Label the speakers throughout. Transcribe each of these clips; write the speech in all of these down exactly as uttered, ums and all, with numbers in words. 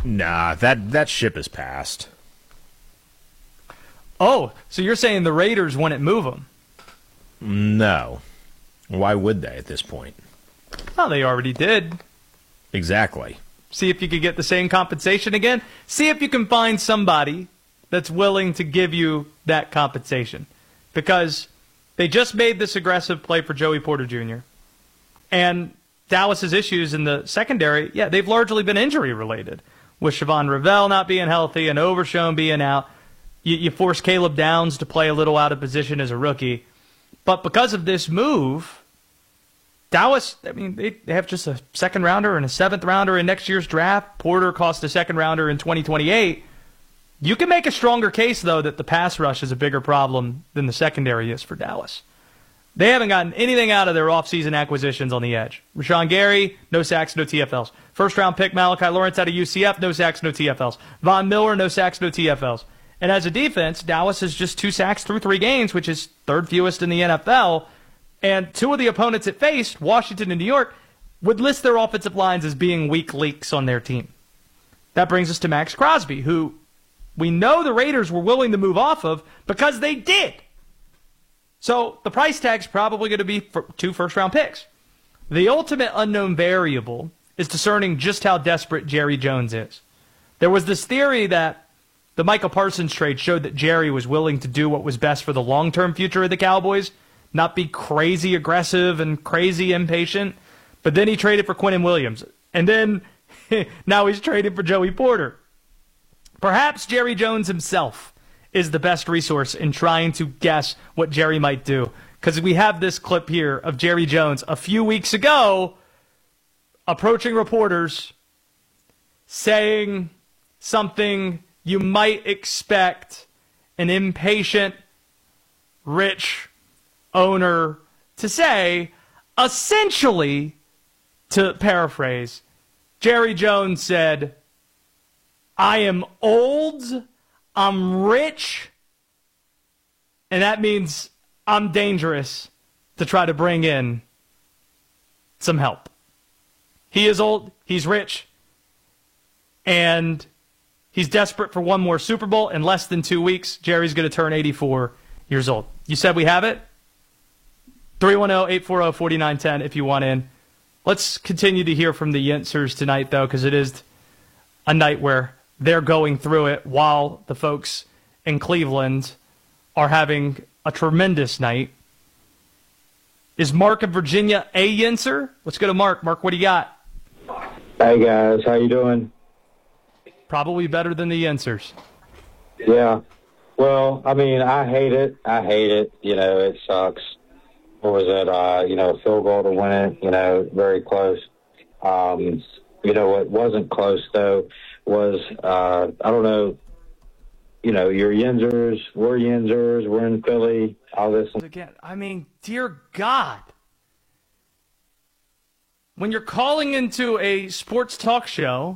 Speaker 1: Nah, that, that ship has passed.
Speaker 2: Oh, so you're saying the Raiders wouldn't move him?
Speaker 1: No. Why would they at this point?
Speaker 2: Oh, they already did.
Speaker 1: Exactly.
Speaker 2: See if you could get the same compensation again. See if you can find somebody that's willing to give you that compensation. Because they just made this aggressive play for Joey Porter Junior And Dallas's issues in the secondary, yeah, they've largely been injury-related. With Siobhan Revelle not being healthy and Overshown being out, you, you force Caleb Downs to play a little out of position as a rookie. But because of this move, Dallas, I mean, they, they have just a second rounder and a seventh rounder in next year's draft. Porter cost a second rounder in twenty twenty-eight. You can make a stronger case, though, that the pass rush is a bigger problem than the secondary is for Dallas. They haven't gotten anything out of their offseason acquisitions on the edge. Rashawn Gary, no sacks, no T F Ls. First-round pick Malachi Lawrence out of U C F, no sacks, no T F Ls. Von Miller, no sacks, no T F Ls. And as a defense, Dallas is just two sacks through three games, which is third fewest in the N F L. And two of the opponents it faced, Washington and New York, would list their offensive lines as being weak links on their team. That brings us to Max Crosby, who we know the Raiders were willing to move off of because they did. So the price tag's probably going to be for two first-round picks. The ultimate unknown variable is discerning just how desperate Jerry Jones is. There was this theory that the Michael Parsons trade showed that Jerry was willing to do what was best for the long-term future of the Cowboys, not be crazy aggressive and crazy impatient. But then he traded for Quinnen Williams. And then now he's traded for Joey Porter. Perhaps Jerry Jones himself is the best resource in trying to guess what Jerry might do. Because we have this clip here of Jerry Jones a few weeks ago approaching reporters saying something you might expect an impatient, rich owner to say. Essentially, to paraphrase, Jerry Jones said, I am old, I'm rich, and that means I'm dangerous to try to bring in some help. He is old, he's rich, and he's desperate for one more Super Bowl. In less than two weeks, Jerry's going to turn eighty-four years old. You said we have it? three one zero, eight four zero, four nine one zero if you want in. Let's continue to hear from the Yentzers tonight, though, because it is a night where they're going through it while the folks in Cleveland are having a tremendous night. Is Mark in Virginia a Yentzer? Let's go to Mark. Mark, what do you got?
Speaker 3: Hey, guys. How you doing?
Speaker 2: Probably better than the Yentzers.
Speaker 3: Yeah. Well, I mean, I hate it. I hate it. You know, it sucks. What was it? Uh, you know, field goal to win it, you know, very close. Um, you know, what wasn't close, though, was, uh, I don't know, you know, your Yenzers, we're Yenzers, we're in Philly, all this.
Speaker 2: Again, I mean, dear God. When you're calling into a sports talk show,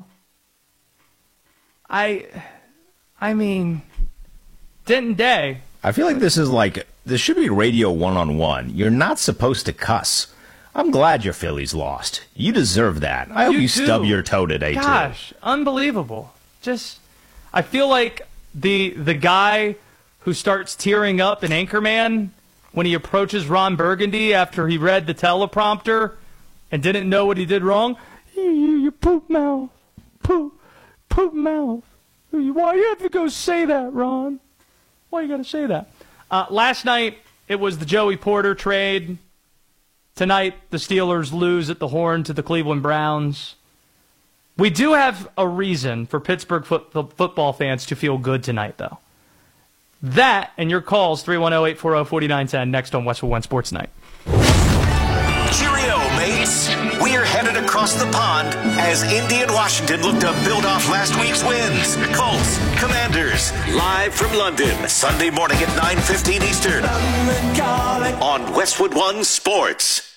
Speaker 2: I, I mean, Denton Day.
Speaker 1: I feel like this is like, this should be radio one-on-one. You're not supposed to cuss. I'm glad your Phillies lost. You deserve that. I hope you, you stub your toe today,
Speaker 2: Gosh,
Speaker 1: too.
Speaker 2: Gosh, unbelievable. Just, I feel like the the guy who starts tearing up in Anchorman when he approaches Ron Burgundy after he read the teleprompter and didn't know what he did wrong. You, you, you poop mouth. Poop, poop mouth. Why you have to go say that, Ron? Why you got to say that? Uh, last night, it was the Joey Porter trade. Tonight, the Steelers lose at the Horn to the Cleveland Browns. We do have a reason for Pittsburgh foot- football fans to feel good tonight, though. That and your calls, three one zero, eight four zero, four nine one zero, next on Westwood One Sports Night.
Speaker 4: Cheerio, mates. We're headed across the pond as Indy and Washington look to build off last week's wins. Colts, Commanders, live from London, Sunday morning at nine fifteen Eastern on Westwood One Sports.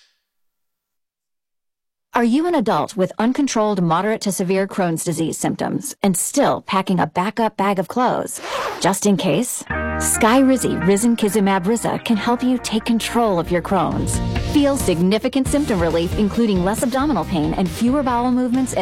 Speaker 5: Are you an adult with uncontrolled moderate to severe Crohn's disease symptoms and still packing a backup bag of clothes? Just in case, Skyrizi Risankizumab Riza can help you take control of your Crohn's. Feel significant symptom relief, including less abdominal pain and fewer bowel movements